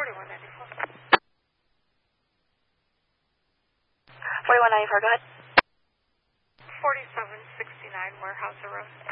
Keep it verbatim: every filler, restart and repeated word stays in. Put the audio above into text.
forty-one ninety-four. forty-one ninety-four, go ahead. forty-seven sixty-nine Warehouse Road.